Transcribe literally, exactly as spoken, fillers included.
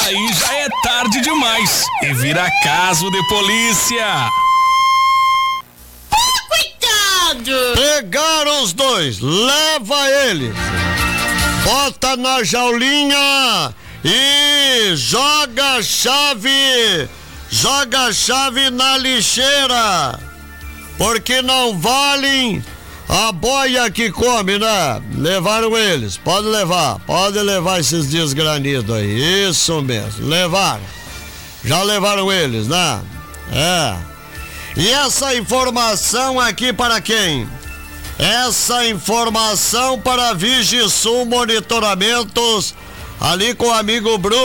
aí já é tarde demais e vira caso de polícia. Pegaram os dois, leva eles, bota na jaulinha e joga a chave, joga a chave na lixeira, porque não valem a boia que come, né? Levaram eles, pode levar, pode levar esses desgranidos aí, isso mesmo, levaram, já levaram eles, né? É. E essa informação aqui para quem? Essa informação para Vigisul Monitoramentos, ali com o amigo Bruno.